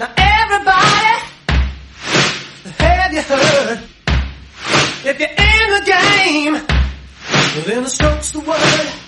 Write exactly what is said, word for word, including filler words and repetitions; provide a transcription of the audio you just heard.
Now everybody, have you heard? If you're in the game, well then the stroke's the word.